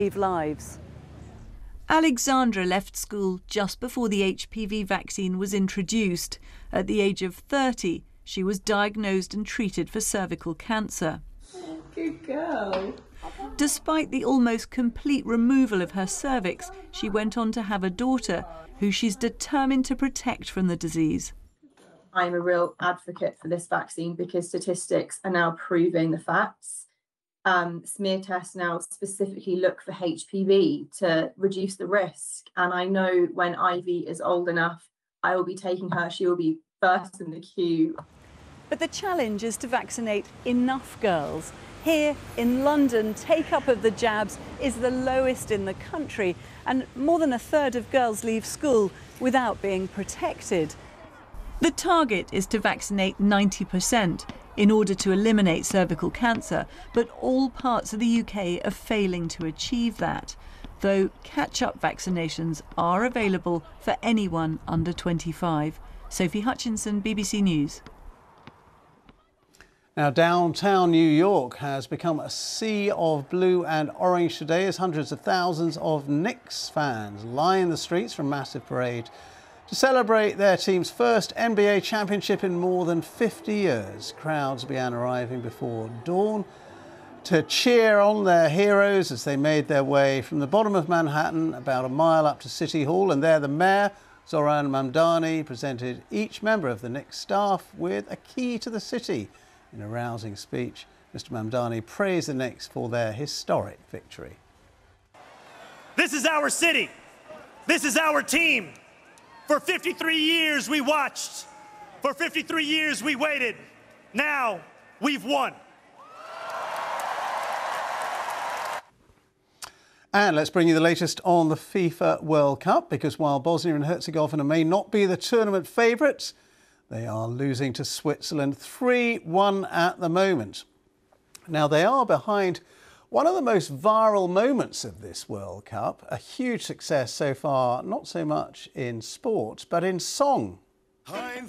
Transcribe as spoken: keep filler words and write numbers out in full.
save lives. Alexandra left school just before the H P V vaccine was introduced. At the age of thirty, she was diagnosed and treated for cervical cancer. Good girl. Despite the almost complete removal of her cervix, she went on to have a daughter who she's determined to protect from the disease. I'm a real advocate for this vaccine because statistics are now proving the facts. Um, smear tests now specifically look for H P V to reduce the risk. And I know when Ivy is old enough, I will be taking her. She will be first in the queue. But the challenge is to vaccinate enough girls. Here in London, take-up of the jabs is the lowest in the country, and more than a third of girls leave school without being protected. The target is to vaccinate ninety percent in order to eliminate cervical cancer, but all parts of the U K are failing to achieve that, though catch-up vaccinations are available for anyone under twenty-five. Sophie Hutchinson, B B C News. Now, downtown New York has become a sea of blue and orange today as hundreds of thousands of Knicks fans line the streets for a massive parade to celebrate their team's first N B A championship in more than fifty years. Crowds began arriving before dawn to cheer on their heroes as they made their way from the bottom of Manhattan about a mile up to City Hall, and there the mayor, Zohran Mamdani, presented each member of the Knicks staff with a key to the city. In a rousing speech, Mister Mamdani praised the Knicks for their historic victory. This is our city. This is our team. For fifty-three years we watched. For fifty-three years we waited. Now we've won. And let's bring you the latest on the FIFA World Cup, because while Bosnia and Herzegovina may not be the tournament favourites, they are losing to Switzerland three one at the moment. Now, they are behind one of the most viral moments of this World Cup, a huge success so far, not so much in sport, but in song. Ein